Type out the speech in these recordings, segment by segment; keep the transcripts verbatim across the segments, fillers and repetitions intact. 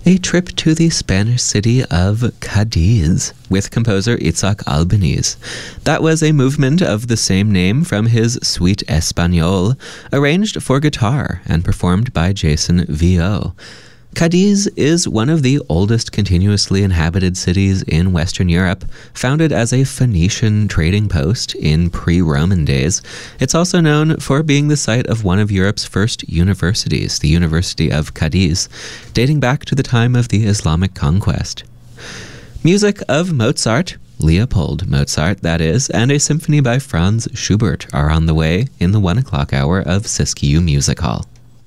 A trip to the Spanish city of Cadiz with composer Itzhak Albeniz. That was a movement of the same name from his Suite Espagnole, arranged for guitar and performed by Jason Viau. Cadiz is one of the oldest continuously inhabited cities in Western Europe, founded as a Phoenician trading post in pre-Roman days. It's also known for being the site of one of Europe's first universities, the University of Cadiz, dating back to the time of the Islamic conquest. Music of Mozart, Leopold Mozart, that is, and a symphony by Franz Schubert are on the way in the one o'clock hour of Siskiyou Music Hall.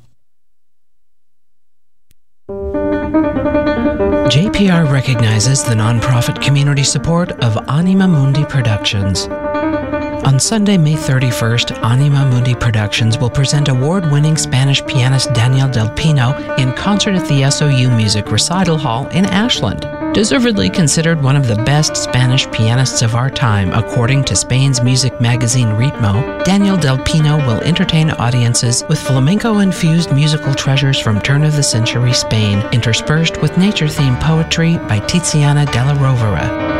J P R recognizes the nonprofit community support of Anima Mundi Productions. On Sunday, May thirty-first, Anima Mundi Productions will present award-winning Spanish pianist Daniel Del Pino in concert at the S O U Music Recital Hall in Ashland. Deservedly considered one of the best Spanish pianists of our time, according to Spain's music magazine Ritmo, Daniel Del Pino will entertain audiences with flamenco-infused musical treasures from turn-of-the-century Spain, interspersed with nature-themed poetry by Tiziana Della Rovere.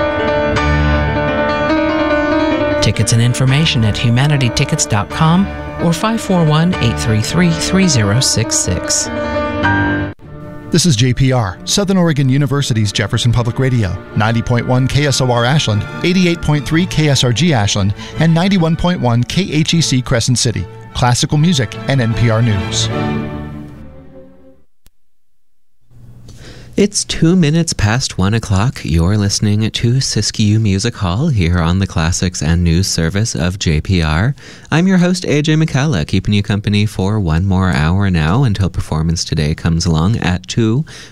Tickets and information at humanity tickets dot com or five four one, eight three three, three zero six six. This is J P R, Southern Oregon University's Jefferson Public Radio, ninety point one K S O R Ashland, eighty-eight point three K S R G Ashland, and ninety-one point one K H E C Crescent City, classical music and N P R News. It's two minutes past one o'clock. You're listening to Siskiyou Music Hall here on the Classics and News Service of J P R. I'm your host, A J McCalla, keeping you company for one more hour now until Performance Today comes along at two